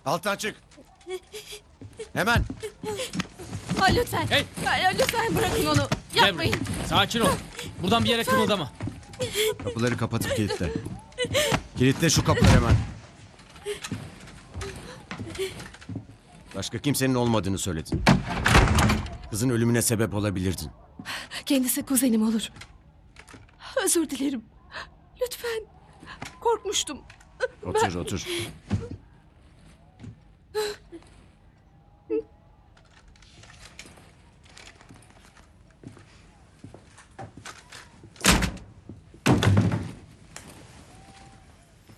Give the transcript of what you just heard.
Alttan çık. Hemen. Ha, lütfen. Hey! Lütfen bırakın onu. Gel Yapmayın. buraya. Sakin ol. Buradan bir yere kımıldama. Kapıları kapatıp kilitle. Kilitle şu kapıları hemen. Başka kimsenin olmadığını söyledin. Kızın ölümüne sebep olabilirdin. Kendisi kuzenim olur. Özür dilerim. Lütfen. Korkmuştum. Otur otur.